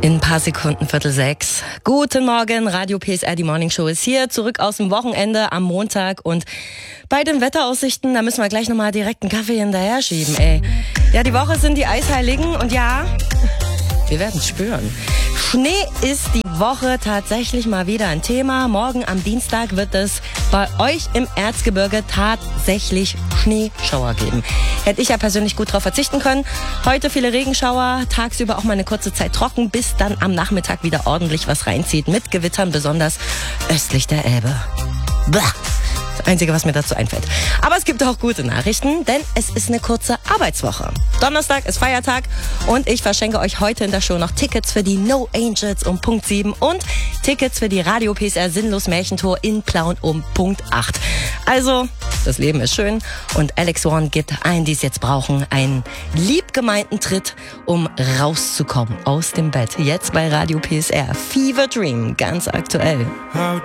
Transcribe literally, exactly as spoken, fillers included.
In ein paar Sekunden, Viertel sechs. Guten Morgen, Radio P S R, die Morning Show ist hier, zurück aus dem Wochenende am Montag. Und bei den Wetteraussichten, da müssen wir gleich nochmal direkt einen Kaffee hinterher schieben, ey. Ja, die Woche sind die Eisheiligen und ja, wir werden es spüren. Schnee ist die Woche tatsächlich mal wieder ein Thema. Morgen am Dienstag wird es bei euch im Erzgebirge tatsächlich Schneeschauer geben. Hätte ich ja persönlich gut drauf verzichten können. Heute viele Regenschauer, tagsüber auch mal eine kurze Zeit trocken, bis dann am Nachmittag wieder ordentlich was reinzieht. Mit Gewittern, besonders östlich der Elbe. Blah. Das Einzige, was mir dazu einfällt. Aber es gibt auch gute Nachrichten, denn es ist eine kurze Arbeitswoche. Donnerstag ist Feiertag und ich verschenke euch heute in der Show noch Tickets für die No Angels um Punkt sieben und Tickets für die Radio P S R Sinnlos Märchentour in Plauen um Punkt acht. Also, das Leben ist schön und Alex Warren gibt allen, die es jetzt brauchen, einen liebgemeinten Tritt, um rauszukommen aus dem Bett. Jetzt bei Radio P S R. Fever Dream, ganz aktuell. How